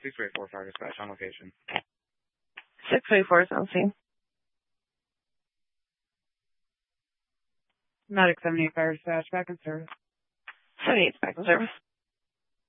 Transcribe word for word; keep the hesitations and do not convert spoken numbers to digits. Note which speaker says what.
Speaker 1: six three four fire dispatch on location.
Speaker 2: six three four is on scene.
Speaker 3: Medic seventy-eight fire dispatch back in service.
Speaker 2: seventy-eight back in service.